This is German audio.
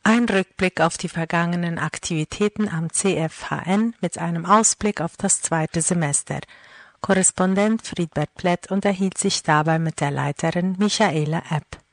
Ein Rückblick auf die vergangenen Aktivitäten am CFHN mit einem Ausblick auf das zweite Semester. Korrespondent Friedbert Plett unterhielt sich dabei mit der Leiterin Michaela Epp.